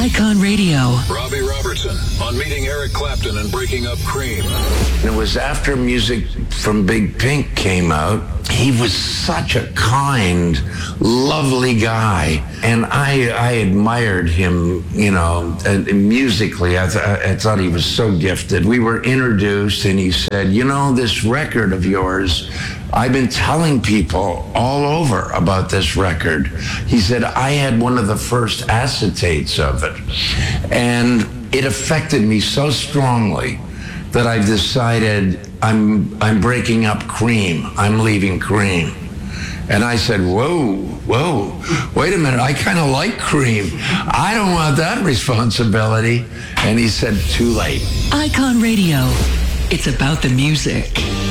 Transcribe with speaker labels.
Speaker 1: Icon Radio.
Speaker 2: Robbie Robertson on meeting Eric Clapton and breaking up Cream.
Speaker 3: It was after Music from Big Pink came out. He was such a kind, lovely guy. And I admired him, you know, musically. I thought he was so gifted. We were introduced and he said, you know, this record of yours, I've been telling people all over about this record. He said, I had one of the first acetates of it. And it affected me so strongly that I've decided I'm breaking up Cream. I'm leaving Cream. And I said, whoa, wait a minute. I kind of like Cream. I don't want that responsibility. And he said, too late.
Speaker 1: Icon Radio. It's about the music.